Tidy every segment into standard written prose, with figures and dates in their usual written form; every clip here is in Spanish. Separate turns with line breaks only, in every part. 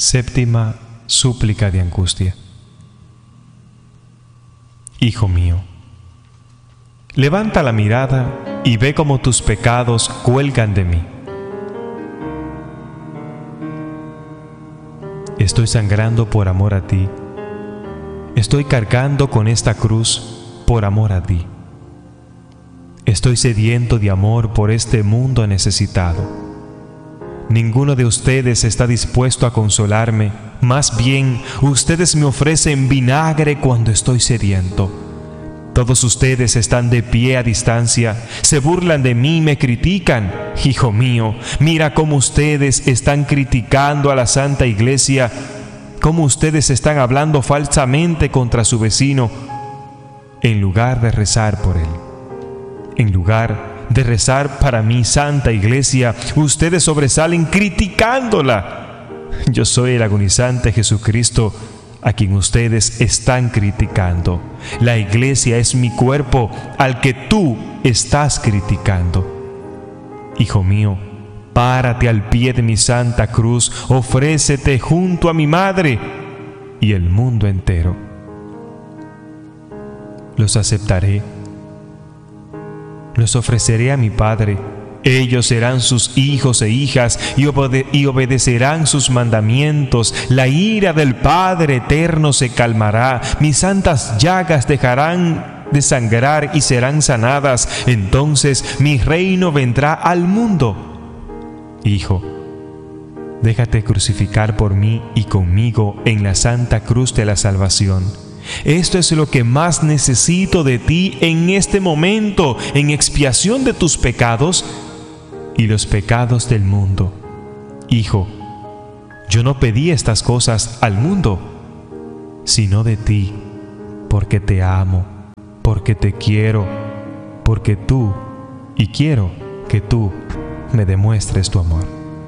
Séptima súplica de angustia. Hijo mío, levanta la mirada y ve cómo tus pecados cuelgan de mí. Estoy sangrando por amor a ti. Estoy cargando con esta cruz por amor a ti. Estoy sediento de amor por este mundo necesitado. Ninguno de ustedes está dispuesto a consolarme. Más bien, ustedes me ofrecen vinagre cuando estoy sediento. Todos ustedes están de pie a distancia, se burlan de mí y me critican. Hijo mío, mira cómo ustedes están criticando a la Santa Iglesia, cómo ustedes están hablando falsamente contra su vecino, en lugar de rezar por él. En lugar de rezar para mi Santa Iglesia, ustedes sobresalen criticándola. Yo soy el agonizante Jesucristo a quien ustedes están criticando. La Iglesia es mi cuerpo al que tú estás criticando. Hijo mío, párate al pie de mi santa cruz, ofrécete junto a mi madre y el mundo entero. Los aceptaré. Los ofreceré a mi Padre. Ellos serán sus hijos e hijas y obedecerán sus mandamientos. La ira del Padre eterno se calmará. Mis santas llagas dejarán de sangrar y serán sanadas. Entonces mi reino vendrá al mundo. Hijo, déjate crucificar por mí y conmigo en la santa cruz de la salvación. Esto es lo que más necesito de ti en este momento, en expiación de tus pecados y los pecados del mundo. Hijo, yo no pedí estas cosas al mundo, sino de ti, porque te amo, porque te quiero, porque tú, y quiero que tú me demuestres tu amor.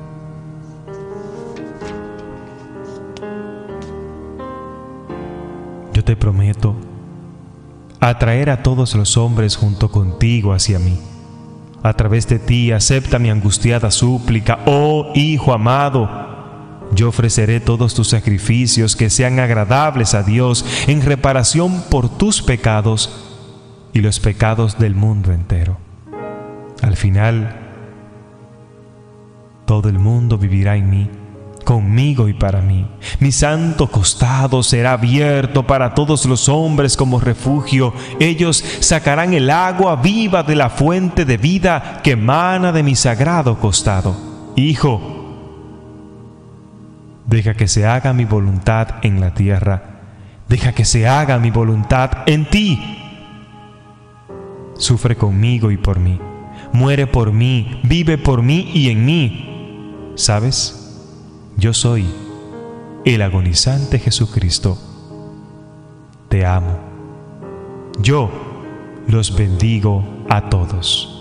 Yo te prometo atraer a todos los hombres junto contigo hacia mí. A través de ti acepta mi angustiada súplica, oh Hijo amado. Yo ofreceré todos tus sacrificios que sean agradables a Dios en reparación por tus pecados y los pecados del mundo entero. Al final, todo el mundo vivirá en mí, conmigo y para mí. Mi santo costado será abierto para todos los hombres como refugio. Ellos sacarán el agua viva de la fuente de vida que emana de mi sagrado costado. Hijo, deja que se haga mi voluntad en la tierra. Deja que se haga mi voluntad en ti. Sufre conmigo y por mí. Muere por mí, vive por mí y en mí. ¿Sabes? Yo soy el agonizante Jesucristo. Te amo. Yo los bendigo a todos.